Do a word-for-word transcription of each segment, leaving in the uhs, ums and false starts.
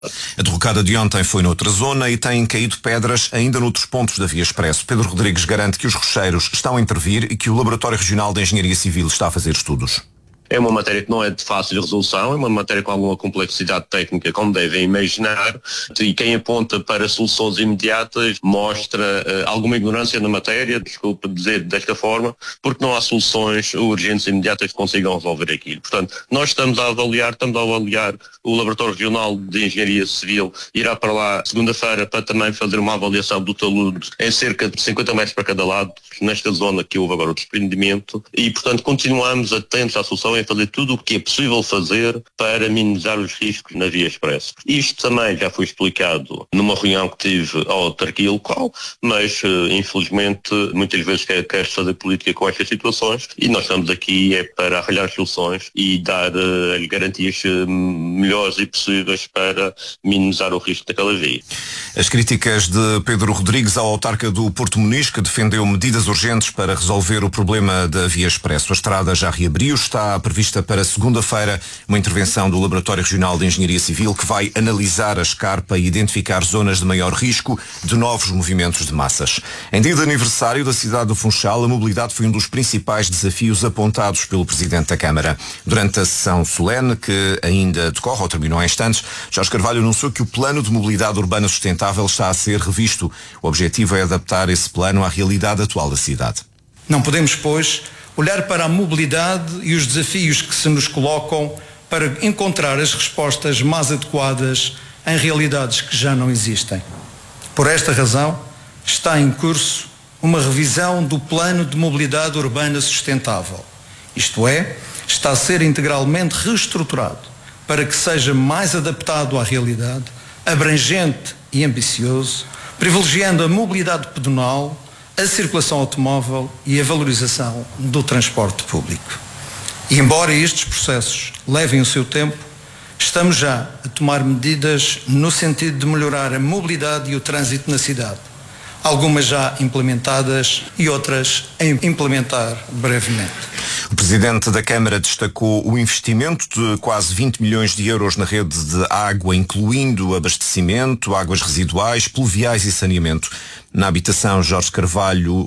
A derrocada de ontem foi noutra zona e têm caído pedras ainda noutros pontos da Via Expresso. Pedro Rodrigues garante que os rocheiros estão a intervir e que o Laboratório Regional de Engenharia Civil está a fazer estudos. É uma matéria que não é de fácil resolução, é uma matéria com alguma complexidade técnica, como devem imaginar, e quem aponta para soluções imediatas mostra uh, alguma ignorância na matéria, desculpe dizer desta forma, porque não há soluções urgentes e imediatas que consigam resolver aquilo. Portanto, nós estamos a avaliar, estamos a avaliar, o Laboratório Regional de Engenharia Civil irá para lá segunda-feira para também fazer uma avaliação do talude em cerca de cinquenta metros para cada lado, nesta zona que houve agora o desprendimento, e portanto continuamos atentos à solução, em fazer tudo o que é possível fazer para minimizar os riscos na Via Expresso. Isto também já foi explicado numa reunião que tive à autarquia local, mas infelizmente muitas vezes quer-se fazer política com estas situações e nós estamos aqui é para arranjar soluções e dar uh, garantias uh, melhores e possíveis para minimizar o risco daquela via. As críticas de Pedro Rodrigues ao autarca do Porto Muniz, que defendeu medidas urgentes para resolver o problema da Via Expresso. A estrada já reabriu, está prevista para segunda-feira uma intervenção do Laboratório Regional de Engenharia Civil que vai analisar a escarpa e identificar zonas de maior risco de novos movimentos de massas. Em dia de aniversário da cidade do Funchal, a mobilidade foi um dos principais desafios apontados pelo Presidente da Câmara. Durante a sessão solene, que ainda decorre ou terminou há instantes, Jorge Carvalho anunciou que o Plano de Mobilidade Urbana Sustentável está a ser revisto. O objetivo é adaptar esse plano à realidade atual da cidade. Não podemos, pois, olhar para a mobilidade e os desafios que se nos colocam para encontrar as respostas mais adequadas em realidades que já não existem. Por esta razão, está em curso uma revisão do Plano de Mobilidade Urbana Sustentável. Isto é, está a ser integralmente reestruturado para que seja mais adaptado à realidade, abrangente e ambicioso, privilegiando a mobilidade pedonal, a circulação automóvel e a valorização do transporte público. E embora estes processos levem o seu tempo, estamos já a tomar medidas no sentido de melhorar a mobilidade e o trânsito na cidade. Algumas já implementadas e outras a implementar brevemente. O Presidente da Câmara destacou o investimento de quase vinte milhões de euros na rede de água, incluindo abastecimento, águas residuais, pluviais e saneamento. Na habitação, Jorge Carvalho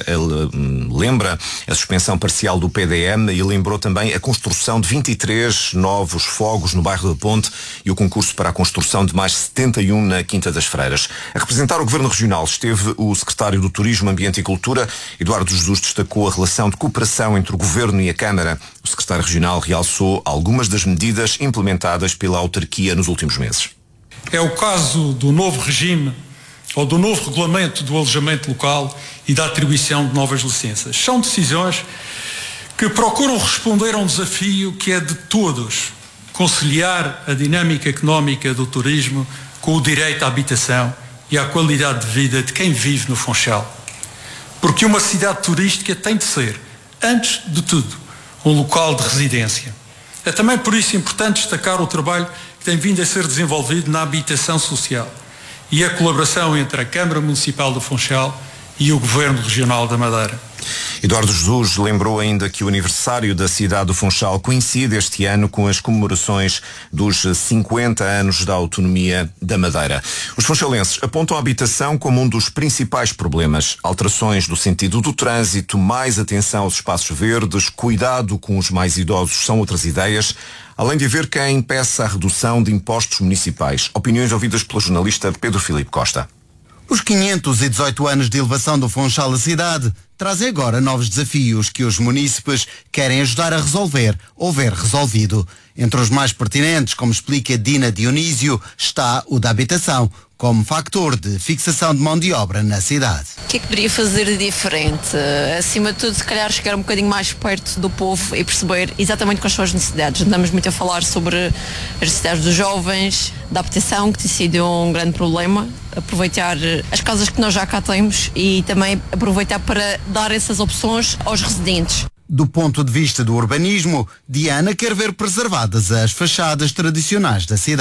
lembra a suspensão parcial do P D M e lembrou também a construção de vinte e três novos fogos no bairro da Ponte e o concurso para a construção de mais setenta e um na Quinta das Freiras. A representar o Governo Regional esteve o Secretário do Turismo, Ambiente e Cultura. Eduardo Jesus destacou a relação de cooperação entre o Governo e a Câmara. O Secretário Regional realçou algumas das medidas implementadas pela autarquia nos últimos meses. É o caso do novo regime ou do novo regulamento do alojamento local e da atribuição de novas licenças. São decisões que procuram responder a um desafio que é de todos, conciliar a dinâmica económica do turismo com o direito à habitação e à qualidade de vida de quem vive no Funchal. Porque uma cidade turística tem de ser, antes de tudo, um local de residência. É também por isso importante destacar o trabalho que tem vindo a ser desenvolvido na habitação social e a colaboração entre a Câmara Municipal do Funchal e o Governo Regional da Madeira. Eduardo Jesus lembrou ainda que o aniversário da cidade do Funchal coincide este ano com as comemorações dos cinquenta anos da autonomia da Madeira. Os funchalenses apontam a habitação como um dos principais problemas. Alterações do sentido do trânsito, mais atenção aos espaços verdes, cuidado com os mais idosos são outras ideias, além de haver quem peça a redução de impostos municipais. Opiniões ouvidas pelo jornalista Pedro Filipe Costa. Os quinhentos e dezoito anos de elevação do Funchal à cidade trazem agora novos desafios que os munícipes querem ajudar a resolver ou ver resolvido. Entre os mais pertinentes, como explica Dina Dionísio, está o da habitação, como factor de fixação de mão de obra na cidade. O que é que poderia fazer de diferente? Acima de tudo, se calhar chegar um bocadinho mais perto do povo e perceber exatamente quais são as necessidades. Andamos muito a falar sobre as necessidades dos jovens, da habitação, que tem sido um grande problema. Aproveitar as casas que nós já cá temos e também aproveitar para dar essas opções aos residentes. Do ponto de vista do urbanismo, Diana quer ver preservadas as fachadas tradicionais da cidade.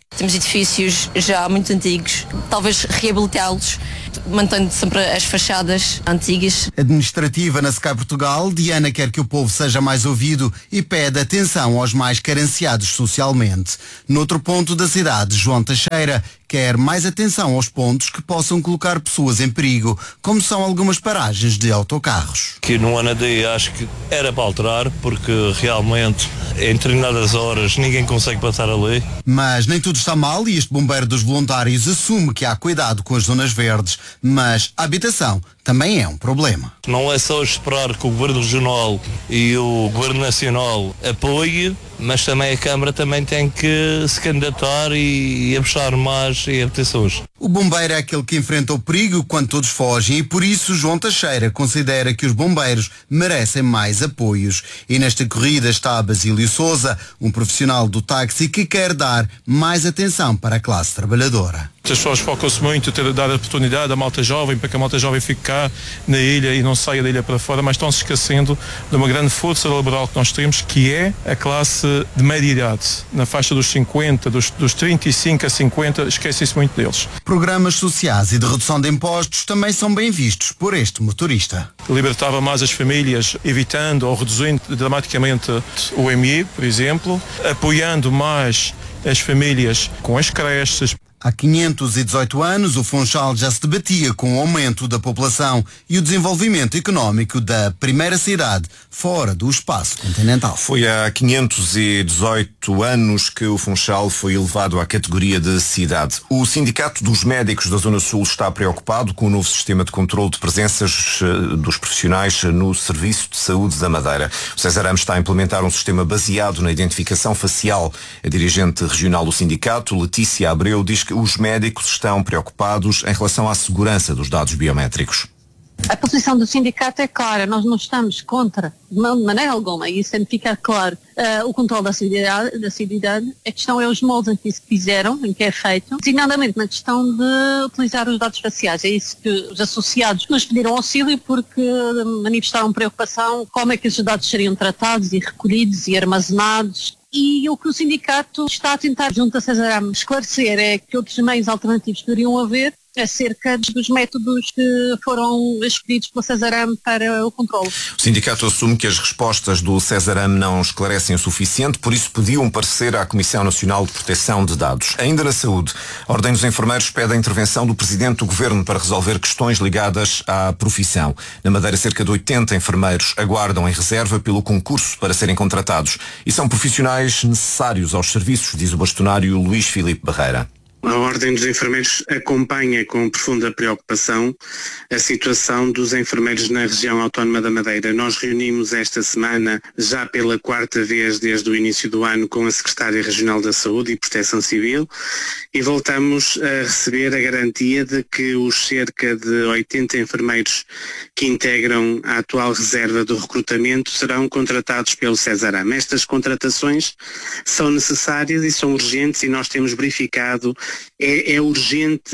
Temos edifícios já muito antigos, talvez reabilitá-los, mantendo sempre as fachadas antigas. Administrativa na Sky Portugal, Diana quer que o povo seja mais ouvido e pede atenção aos mais carenciados socialmente. Noutro ponto da cidade, João Teixeira quer mais atenção aos pontos que possam colocar pessoas em perigo, como são algumas paragens de autocarros. Que no ano a dia acho que era para alterar, porque realmente em determinadas horas ninguém consegue passar ali. Mas nem tudo está mal e este bombeiro dos voluntários assume que há cuidado com as zonas verdes, mas a habitação também é um problema. Não é só esperar que o Governo Regional e o Governo Nacional apoiem, mas também a Câmara também tem que se candidatar e apostar mais em habitações. O bombeiro é aquele que enfrenta o perigo quando todos fogem e por isso João Teixeira considera que os bombeiros merecem mais apoios. E nesta corrida está Basílio Sousa, um profissional do táxi que quer dar mais atenção para a classe trabalhadora. As pessoas focam-se muito em dar a oportunidade à malta jovem para que a malta jovem fique cá na ilha e não saia da ilha para fora, mas estão-se esquecendo de uma grande força laboral que nós temos, que é a classe de média idade, na faixa dos cinquenta, dos, dos trinta e cinco a cinquenta, esquecem-se muito deles. Programas sociais e de redução de impostos também são bem vistos por este motorista. Libertava mais as famílias, evitando ou reduzindo dramaticamente o M I, por exemplo, apoiando mais as famílias com as creches. Há quinhentos e dezoito anos, o Funchal já se debatia com o aumento da população e o desenvolvimento económico da primeira cidade fora do espaço continental. Foi há quinhentos e dezoito anos que o Funchal foi elevado à categoria de cidade. O Sindicato dos Médicos da Zona Sul está preocupado com o novo sistema de controle de presenças dos profissionais no Serviço de Saúde da Madeira. O César Ramos está a implementar um sistema baseado na identificação facial. A dirigente regional do sindicato, Letícia Abreu, diz que os médicos estão preocupados em relação à segurança dos dados biométricos. A posição do sindicato é clara, nós não estamos contra, de maneira alguma, e isso tem de ficar claro, uh, o controle da assiduidade, da assiduidade. A questão é os moldes em que isso fizeram, em que é feito, designadamente na questão de utilizar os dados faciais. É isso que os associados nos pediram auxílio porque manifestaram preocupação como é que esses dados seriam tratados e recolhidos e armazenados. E o que o sindicato está a tentar, junto a César Ramos, esclarecer é que outros meios alternativos poderiam haver acerca dos métodos que foram escolhidos pelo César Ramos para o controle. O sindicato assume que as respostas do César Ramos não esclarecem o suficiente, por isso pediu um parecer à Comissão Nacional de Proteção de Dados. Ainda na saúde, a Ordem dos Enfermeiros pede a intervenção do Presidente do Governo para resolver questões ligadas à profissão. Na Madeira, cerca de oitenta enfermeiros aguardam em reserva pelo concurso para serem contratados e são profissionais necessários aos serviços, diz o bastonário Luís Filipe Barreira. A Ordem dos Enfermeiros acompanha com profunda preocupação a situação dos enfermeiros na região autónoma da Madeira. Nós reunimos esta semana, já pela quarta vez desde o início do ano, com a Secretária Regional da Saúde e Proteção Civil e voltamos a receber a garantia de que os cerca de oitenta enfermeiros que integram a atual reserva do recrutamento serão contratados pelo César Ramos. Estas contratações são necessárias e são urgentes e nós temos verificado É, é urgente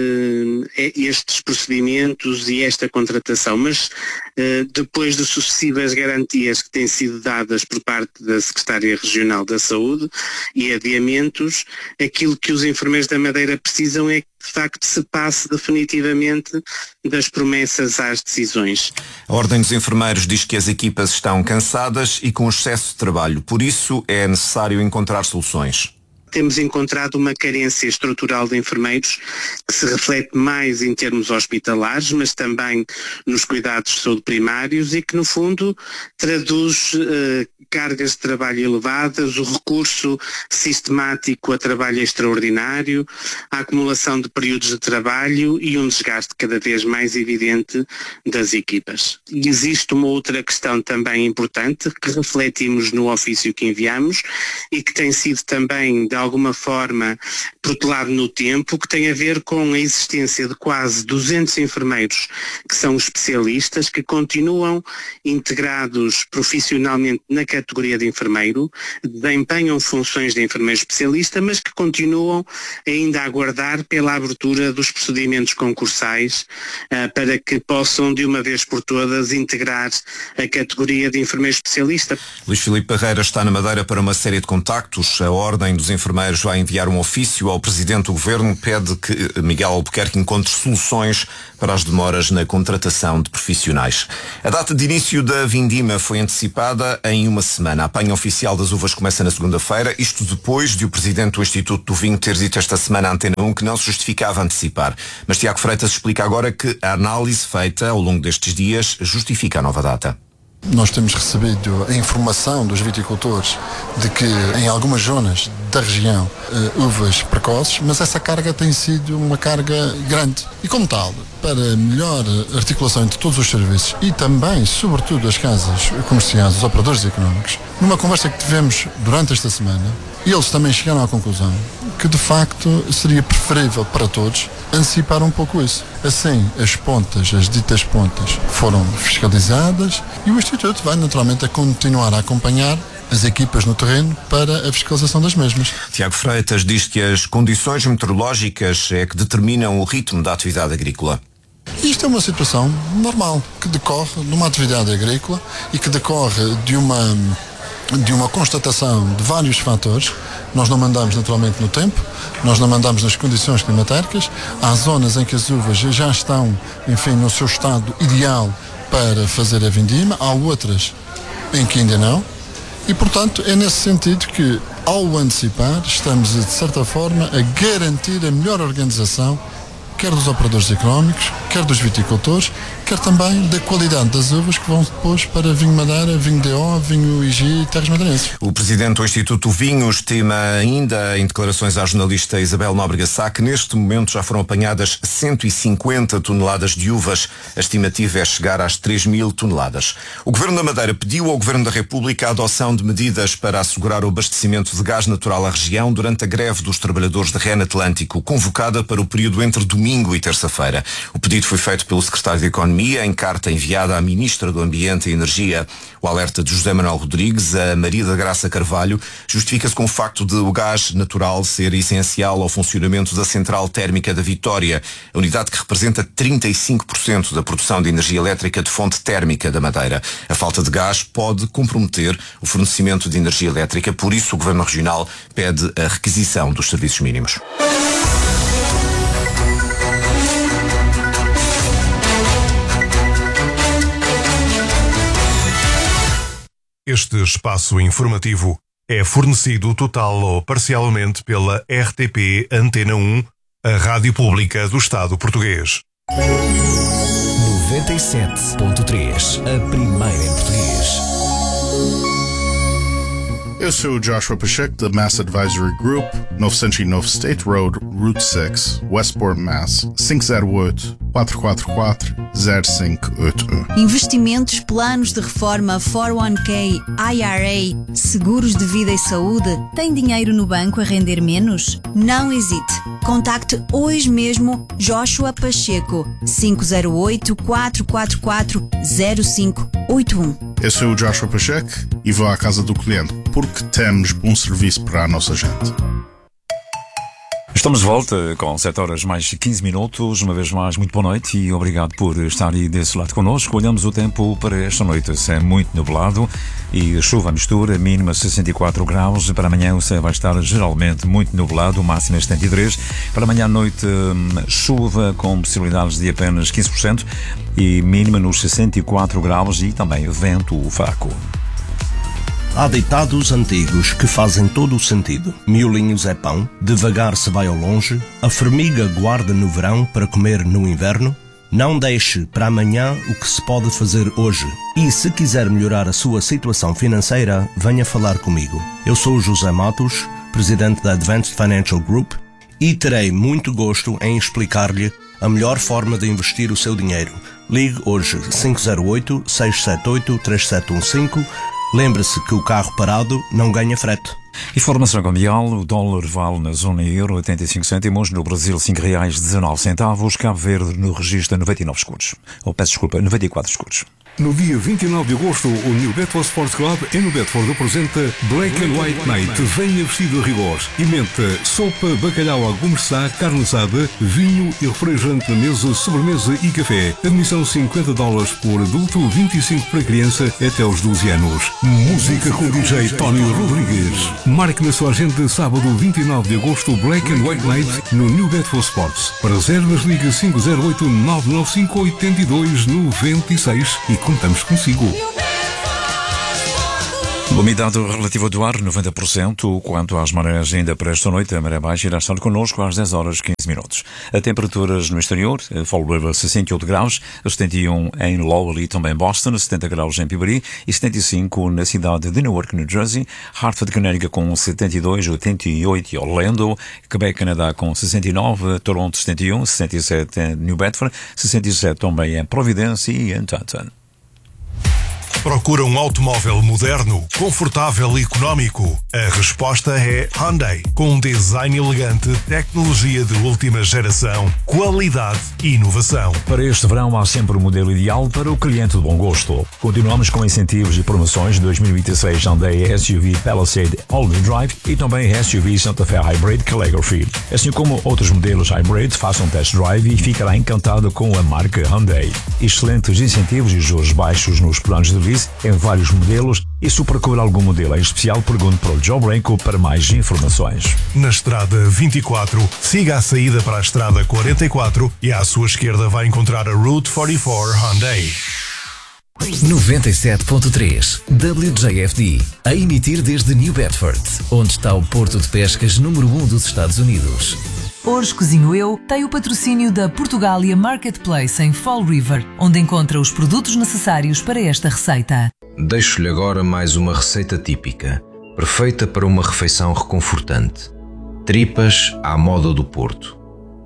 uh, é estes procedimentos e esta contratação, mas uh, depois de sucessivas garantias que têm sido dadas por parte da Secretária Regional da Saúde e adiamentos, aquilo que os enfermeiros da Madeira precisam é que de facto se passe definitivamente das promessas às decisões. A Ordem dos Enfermeiros diz que as equipas estão cansadas e com excesso de trabalho, por isso é necessário encontrar soluções. Temos encontrado uma carência estrutural de enfermeiros que se reflete mais em termos hospitalares, mas também nos cuidados de saúde primários e que, no fundo, traduz eh, cargas de trabalho elevadas, o recurso sistemático a trabalho extraordinário, a acumulação de períodos de trabalho e um desgaste cada vez mais evidente das equipas. E existe uma outra questão também importante que refletimos no ofício que enviamos e que tem sido também, de alguma forma, protelado no tempo, que tem a ver com a existência de quase duzentos enfermeiros que são especialistas, que continuam integrados profissionalmente na categoria de enfermeiro, desempenham funções de enfermeiro especialista, mas que continuam ainda a aguardar pela abertura dos procedimentos concursais uh, para que possam de uma vez por todas integrar a categoria de enfermeiro especialista. Luís Filipe Barreira está na Madeira para uma série de contactos. A Ordem dos Enfermeiros Enfermeiros vai enviar um ofício ao Presidente do Governo, pede que Miguel Albuquerque encontre soluções para as demoras na contratação de profissionais. A data de início da vindima foi antecipada em uma semana. A apanha oficial das uvas começa na segunda-feira, isto depois de o Presidente do Instituto do Vinho ter dito esta semana à Antena um que não se justificava antecipar. Mas Tiago Freitas explica agora que a análise feita ao longo destes dias justifica a nova data. Nós temos recebido a informação dos viticultores de que em algumas zonas da região uh, uvas precoces, mas essa carga tem sido uma carga grande. E como tal, para melhor articulação entre todos os serviços e também, sobretudo, as casas comerciais, os operadores económicos, numa conversa que tivemos durante esta semana, eles também chegaram à conclusão que de facto seria preferível para todos antecipar um pouco isso. Assim, as pontas, as ditas pontas, foram fiscalizadas e o Instituto vai naturalmente a continuar a acompanhar as equipas no terreno para a fiscalização das mesmas. Tiago Freitas diz que as condições meteorológicas é que determinam o ritmo da atividade agrícola. Isto é uma situação normal, que decorre numa atividade agrícola e que decorre de uma, de uma constatação de vários fatores. Nós não mandamos naturalmente no tempo, nós não mandamos nas condições climatéricas. Há zonas em que as uvas já estão, enfim, no seu estado ideal para fazer a vindima, há outras em que ainda não. E, portanto, é nesse sentido que, ao antecipar, estamos, de certa forma, a garantir a melhor organização, quer dos operadores económicos, quer dos viticultores, quer também da qualidade das uvas que vão depois para vinho Madeira, vinho D O, vinho I G e terras madeirenses. O Presidente do Instituto Vinho estima ainda, em declarações à jornalista Isabel Nóbrega Sá, que neste momento já foram apanhadas cento e cinquenta toneladas de uvas. A estimativa é chegar às três mil toneladas. O Governo da Madeira pediu ao Governo da República a adoção de medidas para assegurar o abastecimento de gás natural à região durante a greve dos trabalhadores da REN Atlântico, convocada para o período entre domingo e terça-feira. O pedido foi feito pelo Secretário de Economia em carta enviada à Ministra do Ambiente e Energia. O alerta de José Manuel Rodrigues a Maria da Graça Carvalho justifica-se com o facto de o gás natural ser essencial ao funcionamento da central térmica da Vitória, a unidade que representa trinta e cinco por cento da produção de energia elétrica de fonte térmica da Madeira. A falta de gás pode comprometer o fornecimento de energia elétrica, por isso o Governo Regional pede a requisição dos serviços mínimos. Este espaço informativo é fornecido total ou parcialmente pela R T P Antena um, a rádio pública do Estado português. noventa e sete ponto três, a primeira em português. Eu sou o Joshua Pacheco da Mass Advisory Group, novecentos e nove State Road, Route seis, Westport, Mass. cinco zero oito, quatro quatro quatro, zero cinco oito um. Investimentos, planos de reforma, quatro um K, I R A, seguros de vida e saúde. Tem dinheiro no banco a render menos? Não hesite. Contacte hoje mesmo Joshua Pacheco, cinco zero oito, quatro quatro quatro, zero cinco oito um. Eu sou o Joshua Pacheco e vou à casa do cliente, porque temos bom serviço para a nossa gente. Estamos de volta com sete horas mais quinze minutos. Uma vez mais, muito boa noite e obrigado por estar aí desse lado connosco. Olhamos o tempo para esta noite. O céu é muito nublado e chuva à mistura, mínima sessenta e quatro graus. Para amanhã o céu vai estar geralmente muito nublado, máxima setenta e três. Para amanhã à noite, chuva com possibilidades de apenas quinze por cento e mínima nos sessenta e quatro graus e também vento fraco. Há ditados antigos que fazem todo o sentido. Miolinhos é pão, devagar se vai ao longe, a formiga guarda no verão para comer no inverno. Não deixe para amanhã o que se pode fazer hoje. E se quiser melhorar a sua situação financeira, venha falar comigo. Eu sou o José Matos, presidente da Advanced Financial Group, e terei muito gosto em explicar-lhe a melhor forma de investir o seu dinheiro. Ligue hoje cinco zero oito, seis sete oito, três sete um cinco. Lembre-se que o carro parado não ganha frete. Informação cambial, o dólar vale na zona euro oitenta e cinco cêntimos, no Brasil cinco reais dezenove centavos, Cabo Verde no registro noventa e nove escudos. Ou peço desculpa, noventa e quatro escudos. No dia vinte e nove de agosto, o New Bedford Sports Club em New Bedford apresenta Black and White Night. Venha vestido a rigor. Emenda sopa, bacalhau à gourmet, carne assada, vinho e refrigerante na mesa, sobremesa e café. Admissão cinquenta dólares por adulto, vinte e cinco para criança até aos doze anos. Música com D J Tony Rodrigues. Marque na sua agenda sábado vinte e nove de agosto Black and White Night no New Bedford Sports. Para reservas ligue cinco zero oito nove nove cinco oito dois nove seis e contamos consigo. Umidade relativa do ar noventa por cento. Quanto às marés, ainda para esta noite, a maré baixa irá estar connosco às dez horas e quinze minutos. A temperaturas no exterior, Fall River sessenta e oito graus, setenta e um em Lowell e também Boston, setenta graus em Peabody e setenta e cinco na cidade de Newark, New Jersey, Hartford, Connecticut com setenta e dois, oitenta e oito e Orlando, Quebec, Canadá com sessenta e nove, Toronto setenta e um, sessenta e sete em New Bedford, sessenta e sete também em Providence e em Taunton. Procura um automóvel moderno, confortável e económico? A resposta é Hyundai. Com um design elegante, tecnologia de última geração, qualidade e inovação. Para este verão há sempre o modelo ideal para o cliente de bom gosto. Continuamos com incentivos e promoções de dois mil e vinte e seis Hyundai S U V Palisade All-Wheel Drive e também S U V Santa Fe Hybrid Calligraphy. Assim como outros modelos Hybrid, faça um test drive e ficará encantado com a marca Hyundai. Excelentes incentivos e juros baixos nos planos de lease em vários modelos, e se procura algum modelo em especial, pergunte para o Joe Branco para mais informações. Na estrada vinte e quatro, siga a saída para a estrada quarenta e quatro e à sua esquerda vai encontrar a Route quarenta e quatro Hyundai. noventa e sete ponto três W J F D, a emitir desde New Bedford, onde está o porto de pescas número um dos Estados Unidos. Hoje Cozinho Eu tem o patrocínio da Portugália Marketplace em Fall River, onde encontra os produtos necessários para esta receita. Deixo-lhe agora mais uma receita típica, perfeita para uma refeição reconfortante. Tripas à moda do Porto.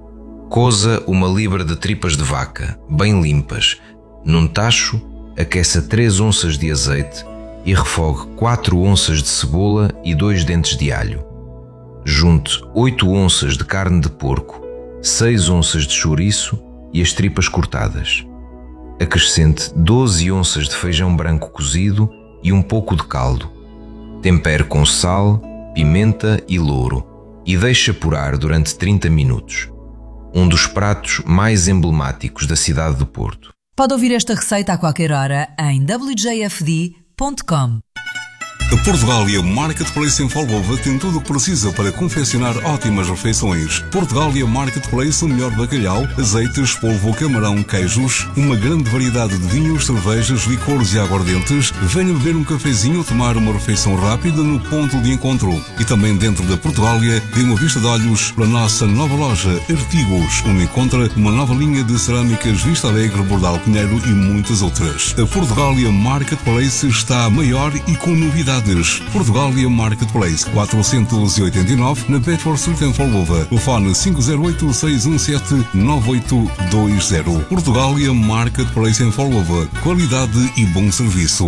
Coza uma libra de tripas de vaca, bem limpas. Num tacho, aqueça três onças de azeite e refogue quatro onças de cebola e dois dentes de alho. Junte oito onças de carne de porco, seis onças de chouriço e as tripas cortadas. Acrescente doze onças de feijão branco cozido e um pouco de caldo. Tempere com sal, pimenta e louro e deixe apurar durante trinta minutos. Um dos pratos mais emblemáticos da cidade do Porto. Pode ouvir esta receita a qualquer hora em w j f d ponto com. A Portugália Marketplace em Folgova tem tudo o que precisa para confeccionar ótimas refeições. Portugália Marketplace, o melhor bacalhau, azeites, polvo, camarão, queijos, uma grande variedade de vinhos, cervejas, licores e aguardentes. Venha beber um cafezinho ou tomar uma refeição rápida no ponto de encontro. E também dentro da Portugália, dê uma vista de olhos para a nossa nova loja Artigos, onde encontra uma nova linha de cerâmicas Vista Alegre, Bordal Pinheiro e muitas outras. A Portugália Marketplace está maior e com novidades. Portugália Marketplace, quatrocentos e oitenta e nove, na Bedford Street em Folgova. Telefone cinco zero oito, seis um sete, nove oito dois zero. Portugália Marketplace em Folgova. Qualidade e bom serviço.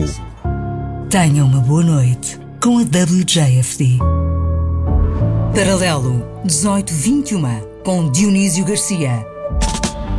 Tenha uma boa noite com a W J F D. Paralelo dezoito vinte e um com Dionísio Garcia.